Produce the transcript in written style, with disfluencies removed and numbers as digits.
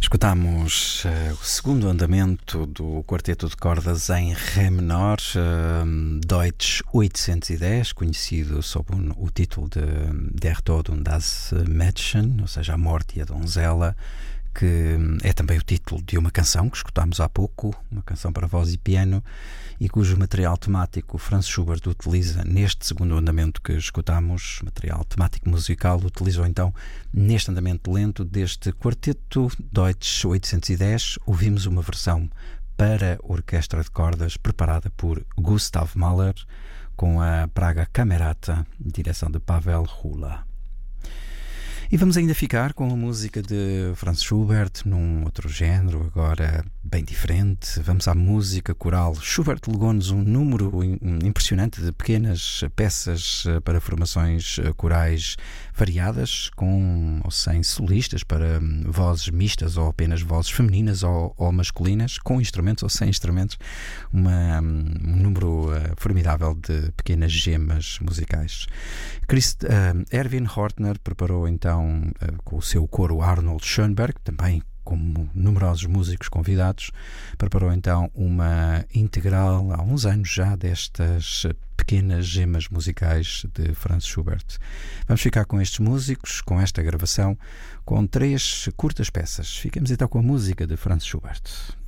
Escutamos o segundo andamento do quarteto de cordas em Ré menor, Deutsch 810, conhecido sob o título de Der Tod und das Mädchen, ou seja, A Morte e a Donzela, que é também o título de uma canção que escutámos há pouco, uma canção para voz e piano, e cujo material temático Franz Schubert utiliza neste segundo andamento que escutámos. Material temático musical utilizou então neste andamento lento deste quarteto Deutsch 810. Ouvimos uma versão para orquestra de cordas preparada por Gustav Mahler com a Praga Camerata, direção de Pavel Hula. E vamos ainda ficar com a música de Franz Schubert num outro género, agora bem diferente. Vamos à música coral. Schubert legou-nos um número impressionante de pequenas peças para formações corais variadas, com ou sem solistas, para vozes mistas ou apenas vozes femininas ou masculinas, com instrumentos ou sem instrumentos. Um número formidável de pequenas gemas musicais. Erwin Hortner preparou então com o seu coro Arnold Schoenberg, também como numerosos músicos convidados, preparou então uma integral há uns anos já destas pequenas gemas musicais de Franz Schubert. Vamos ficar com estes músicos, com esta gravação, com 3 curtas peças. Ficamos então com a música de Franz Schubert.